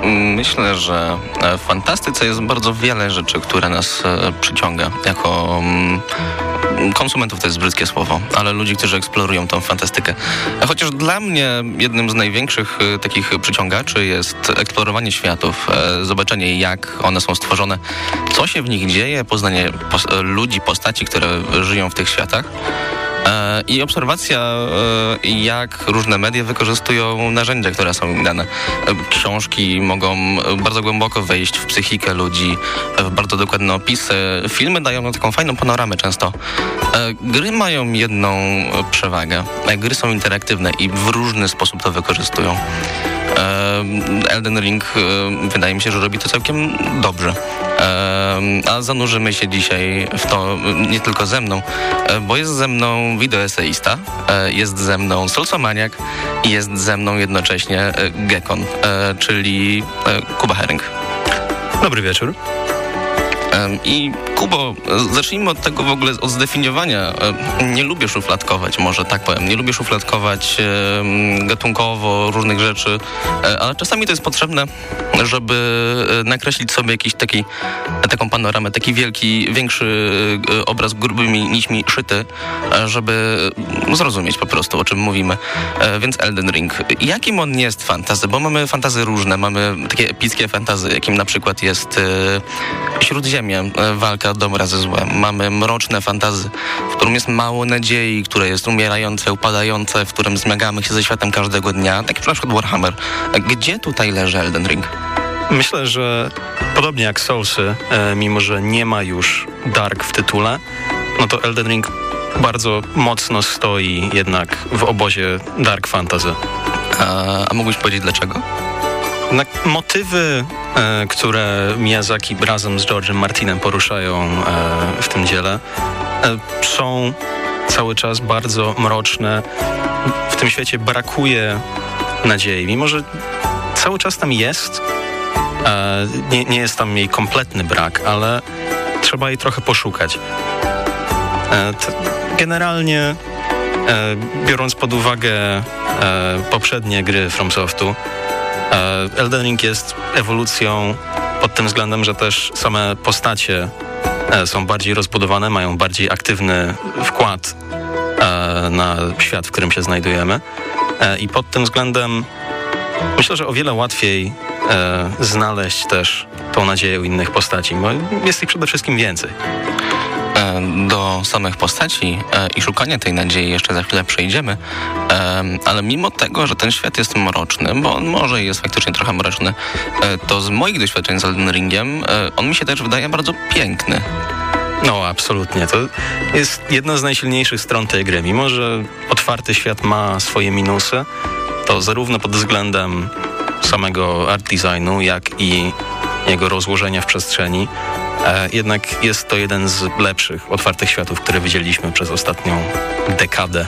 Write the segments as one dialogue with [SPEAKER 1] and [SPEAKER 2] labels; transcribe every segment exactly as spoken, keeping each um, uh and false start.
[SPEAKER 1] Myślę, że w fantastyce jest bardzo wiele rzeczy, które nas przyciąga jako konsumentów, to jest brzydkie słowo, ale ludzi, którzy eksplorują tą fantastykę. Chociaż dla mnie jednym z największych takich przyciągaczy jest eksplorowanie światów, zobaczenie, jak one są stworzone, co się w nich dzieje, poznanie pos- ludzi, postaci, które żyją w tych światach. I obserwacja, jak różne media wykorzystują narzędzia, które są im dane. Książki mogą bardzo głęboko wejść w psychikę ludzi, w bardzo dokładne opisy. Filmy dają taką fajną panoramę często. Gry mają jedną przewagę. Gry są interaktywne i w różny sposób to wykorzystują. Elden Ring wydaje mi się, że robi to całkiem dobrze. A zanurzymy się dzisiaj w to nie tylko ze mną, bo jest ze mną wideoeseista, jest ze mną Soulsomaniak i jest ze mną jednocześnie Gekon, czyli Kuba Herring.
[SPEAKER 2] Dobry wieczór.
[SPEAKER 1] I Kubo, zacznijmy od tego w ogóle, od zdefiniowania. Nie lubię szufladkować, może tak powiem. Nie lubię szufladkować gatunkowo różnych rzeczy, ale czasami to jest potrzebne, żeby nakreślić sobie jakiś taki, taką panoramę, taki wielki, większy obraz grubymi nićmi szyty, żeby zrozumieć po prostu, o czym mówimy. Więc Elden Ring. Jakim on jest fantasy? Bo mamy fantasy różne, mamy takie epickie fantasy, jakim na przykład jest Śródziemie, walka dobra ze złem. Mamy mroczne fantasy, w którym jest mało nadziei, które jest umierające, upadające, w którym zmagamy się ze światem każdego dnia, tak jak na przykład Warhammer. Gdzie tutaj leży Elden Ring?
[SPEAKER 2] Myślę, że podobnie jak Soulsy, e, mimo że nie ma już Dark w tytule, no to Elden Ring bardzo mocno stoi jednak w obozie Dark Fantasy.
[SPEAKER 1] A, a mógłbyś powiedzieć dlaczego?
[SPEAKER 2] Jednak motywy, e, które Miyazaki razem z George'em Martinem poruszają e, w tym dziele, e, są cały czas bardzo mroczne. W tym świecie brakuje nadziei, mimo że cały czas tam jest. E, nie, nie jest tam jej kompletny brak, ale trzeba jej trochę poszukać. E, t- generalnie, e, biorąc pod uwagę e, poprzednie gry FromSoftu, Elden Ring jest ewolucją pod tym względem, że też same postacie są bardziej rozbudowane, mają bardziej aktywny wkład na świat, w którym się znajdujemy. I pod tym względem myślę, że o wiele łatwiej znaleźć też tą nadzieję u innych postaci, bo jest ich przede wszystkim więcej.
[SPEAKER 1] Do samych postaci i szukania tej nadziei jeszcze za chwilę przejdziemy, ale mimo tego, że ten świat jest mroczny, bo on może jest faktycznie trochę mroczny, to z moich doświadczeń z Elden Ringiem on mi się też wydaje bardzo piękny.
[SPEAKER 2] No, absolutnie. To jest jedna z najsilniejszych stron tej gry. Mimo że otwarty świat ma swoje minusy, to zarówno pod względem samego art designu, jak i jego rozłożenia w przestrzeni, jednak jest to jeden z lepszych otwartych światów, które widzieliśmy przez ostatnią dekadę.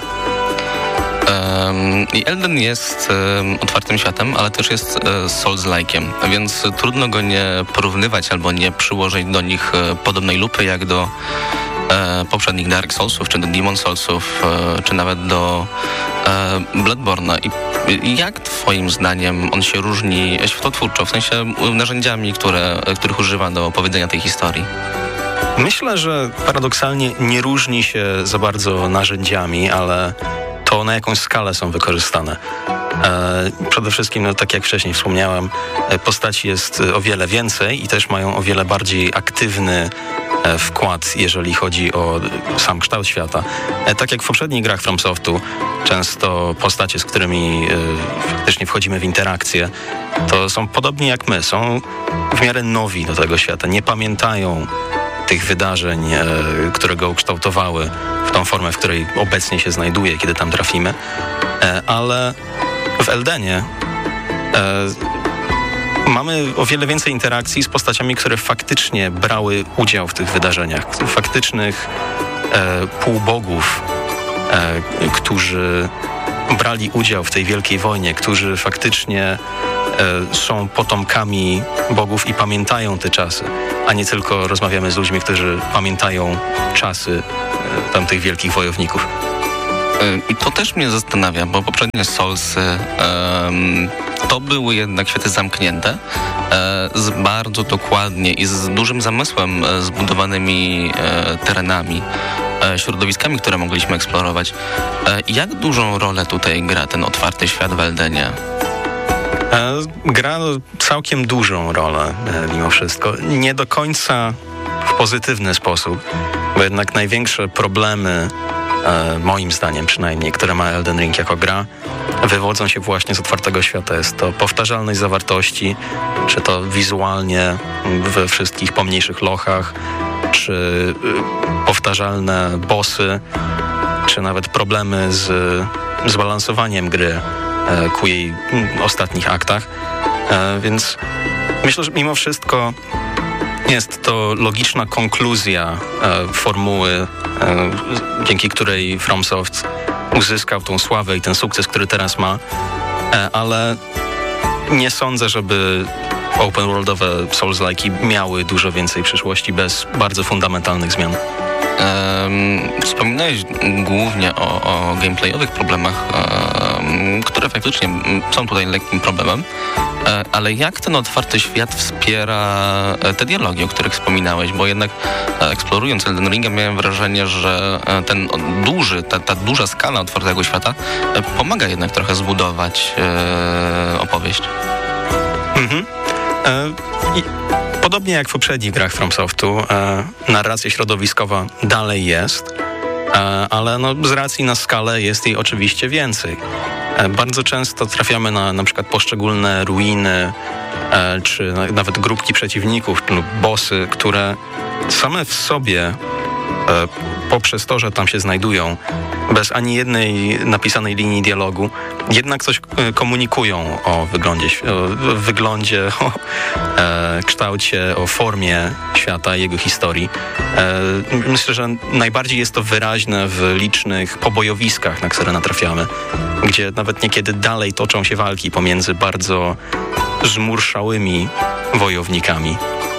[SPEAKER 1] Um, I Elden jest um, otwartym światem, ale też jest um, Souls-like'iem, więc trudno go nie porównywać albo nie przyłożyć do nich um, podobnej lupy jak do um, poprzednich Dark Soulsów, czy do Demon Soulsów, um, czy nawet do um, Bloodborne'a. I jak twoim zdaniem on się różni światotwórczo, w sensie narzędziami, które, których używa do opowiedzenia tej historii?
[SPEAKER 2] Myślę, że paradoksalnie nie różni się za bardzo narzędziami, ale to na jakąś skalę są wykorzystane. E, przede wszystkim, no, tak jak wcześniej wspomniałem, postaci jest o wiele więcej i też mają o wiele bardziej aktywny e, wkład, jeżeli chodzi o sam kształt świata. E, tak jak w poprzednich grach FromSoftu, często postacie, z którymi e, faktycznie wchodzimy w interakcję, to są podobni jak my, są w miarę nowi do tego świata, nie pamiętają tych wydarzeń, e, które go ukształtowały w tą formę, w której obecnie się znajduje, kiedy tam trafimy. E, ale w Eldenie e, mamy o wiele więcej interakcji z postaciami, które faktycznie brały udział w tych wydarzeniach. Faktycznych e, półbogów, e, którzy brali udział w tej wielkiej wojnie, którzy faktycznie są potomkami bogów i pamiętają te czasy, a nie tylko rozmawiamy z ludźmi, którzy pamiętają czasy tamtych wielkich wojowników.
[SPEAKER 1] I to też mnie zastanawia, bo poprzednie Soulsy um, to były jednak światy zamknięte, z bardzo dokładnie i z dużym zamysłem zbudowanymi terenami, środowiskami, które mogliśmy eksplorować. Jak dużą rolę tutaj gra ten otwarty świat w Eldenie?
[SPEAKER 2] Gra całkiem dużą rolę mimo wszystko. Nie do końca w pozytywny sposób, bo jednak największe problemy, moim zdaniem przynajmniej, które ma Elden Ring jako gra, wywodzą się właśnie z otwartego świata. Jest to powtarzalność zawartości, czy to wizualnie we wszystkich pomniejszych lochach, czy powtarzalne bossy, czy nawet problemy z zbalansowaniem gry ku jej ostatnich aktach. Więc myślę, że mimo wszystko jest to logiczna konkluzja formuły, dzięki której FromSoft uzyskał tą sławę i ten sukces, który teraz ma, ale nie sądzę, żeby open worldowe Souls-like'i miały dużo więcej przyszłości bez bardzo fundamentalnych zmian.
[SPEAKER 1] Um, wspominałeś głównie o, o gameplayowych problemach, um, które faktycznie są tutaj lekkim problemem, e, ale jak ten otwarty świat wspiera te dialogi, o których wspominałeś? Bo jednak e, eksplorując Elden Ringa miałem wrażenie, że ten duży, ta, ta duża skala otwartego świata e, pomaga jednak trochę zbudować e, opowieść.
[SPEAKER 2] Mhm. E, i... Podobnie jak w poprzednich grach FromSoftu, e, narracja środowiskowa dalej jest, e, ale no, z racji na skalę jest jej oczywiście więcej. E, bardzo często trafiamy na na przykład poszczególne ruiny, e, czy na, nawet grupki przeciwników lub bossy, które same w sobie, e, poprzez to, że tam się znajdują, bez ani jednej napisanej linii dialogu, jednak coś komunikują o wyglądzie, o wyglądzie, o e, kształcie, o formie świata, jego historii. E, myślę, że najbardziej jest to wyraźne w licznych pobojowiskach, na które natrafiamy, gdzie nawet niekiedy dalej toczą się walki pomiędzy bardzo zmurszałymi wojownikami.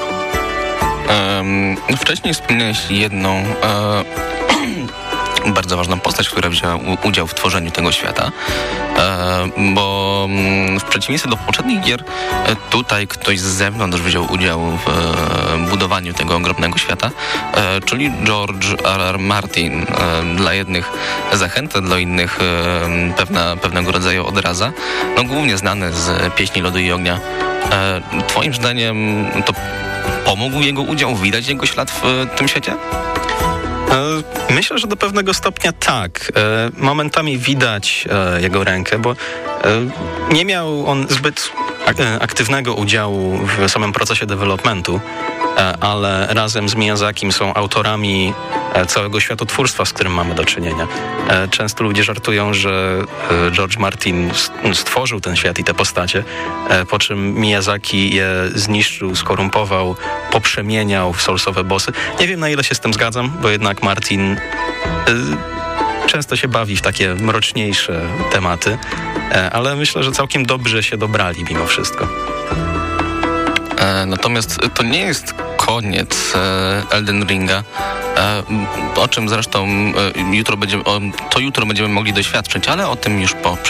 [SPEAKER 1] Um, wcześniej wspomniałeś jedną e, bardzo ważną postać, która wzięła u, udział w tworzeniu tego świata, e, bo m, w przeciwieństwie do poprzednich gier e, tutaj ktoś z zewnątrz wziął udział w e, budowaniu tego ogromnego świata, e, czyli George R R. Martin. E, dla jednych zachęta, dla innych e, pewna, pewnego rodzaju odraza, no głównie znany z Pieśni Lodu i Ognia. E, twoim zdaniem to pomógł jego udział, widać jego ślad w tym świecie?
[SPEAKER 2] Myślę, że do pewnego stopnia tak. Momentami widać jego rękę, bo nie miał on zbyt aktywnego udziału w samym procesie developmentu, ale razem z Miyazakim są autorami całego światotwórstwa, z którym mamy do czynienia. Często ludzie żartują, że George Martin stworzył ten świat i te postacie, po czym Miyazaki je zniszczył, skorumpował, poprzemieniał w soulsowe bossy. Nie wiem, na ile się z tym zgadzam, bo jednak Martin często się bawi w takie mroczniejsze tematy, ale myślę, że całkiem dobrze się dobrali mimo wszystko.
[SPEAKER 1] Natomiast to nie jest koniec Elden Ringa, o czym zresztą jutro będziemy, to jutro będziemy mogli doświadczyć, ale o tym już po